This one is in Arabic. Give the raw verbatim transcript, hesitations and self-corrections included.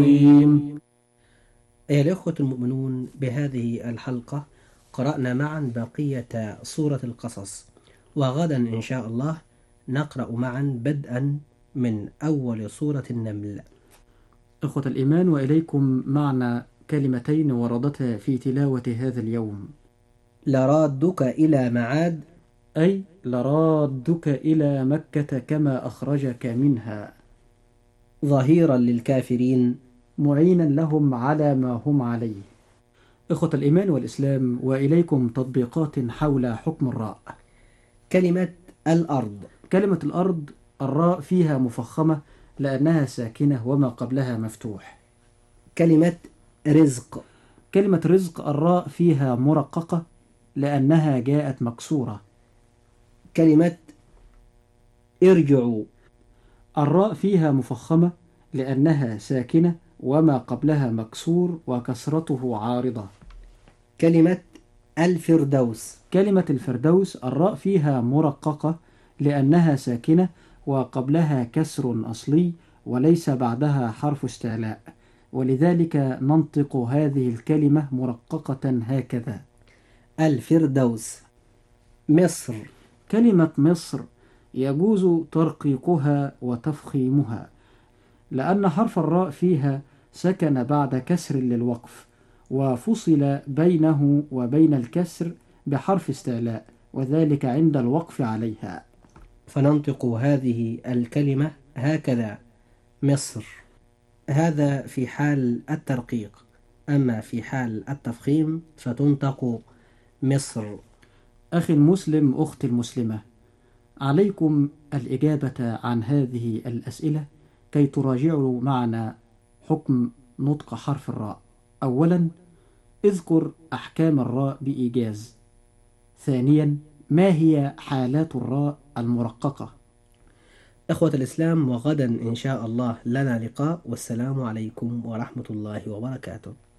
أيها الأخوة المؤمنون، بهذه الحلقة قرأنا معا بقية سورة القصص، وغدا إن شاء الله نقرأ معا بدءا من أول سورة النمل. إخوة الإيمان، وإليكم معنا كلمتين وردتا في تلاوة هذا اليوم. لرادك إلى معاد، أي لرادك إلى مكة كما أخرجك منها، ظهيرا للكافرين، معينا لهم على ما هم عليه. إخوة الإيمان والإسلام، وإليكم تطبيقات حول حكم الراء. كلمة الأرض. كلمة الأرض، الراء فيها مفخمة لأنها ساكنة وما قبلها مفتوح. كلمة رزق. كلمة رزق، الراء فيها مرققة لأنها جاءت مكسورة. كلمة ارجعوا، الراء فيها مفخمة لأنها ساكنة وما قبلها مكسور وكسرته عارضة. كلمة الفردوس. كلمة الفردوس، الراء فيها مرققة لأنها ساكنة وقبلها كسر أصلي وليس بعدها حرف استعلاء، ولذلك ننطق هذه الكلمة مرققة هكذا: الفردوس. مصر. كلمة مصر يجوز ترقيقها وتفخيمها لأن حرف الراء فيها سكن بعد كسر للوقف، وفصل بينه وبين الكسر بحرف استعلاء، وذلك عند الوقف عليها. فننطق هذه الكلمة هكذا: مصر. هذا في حال الترقيق، أما في حال التفخيم فتنطق مصر. أخي المسلم، أختي المسلمة، عليكم الإجابة عن هذه الأسئلة كي تراجعوا معنا حكم نطق حرف الراء. أولا، اذكر أحكام الراء بإيجاز. ثانيا، ما هي حالات الراء المرققة؟ إخوة الإسلام، وغدا إن شاء الله لنا لقاء، والسلام عليكم ورحمة الله وبركاته.